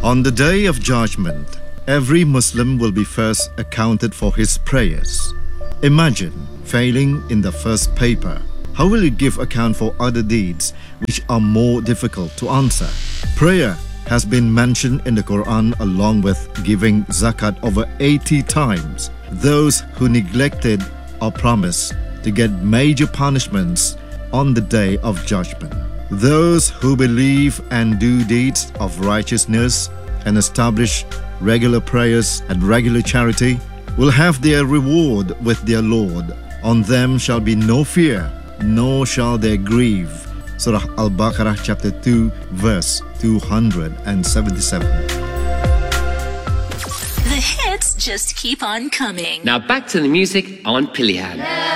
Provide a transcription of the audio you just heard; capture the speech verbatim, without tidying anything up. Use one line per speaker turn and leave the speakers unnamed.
On the day of judgment, every Muslim will be first accounted for his prayers. Imagine failing in the first paper. How will you give account for other deeds which are more difficult to answer? Prayer has been mentioned in the Quran along with giving zakat over eighty times. Those who neglected are promised to get major punishments on the day of judgment. Those who believe and do deeds of righteousness and establish regular prayers and regular charity will have their reward with their Lord. On them shall be no fear, nor shall they grieve. Surah Al-Baqarah chapter two verse two hundred seventy-seven.
The hits just keep on coming.
Now back to the music on Pilihan.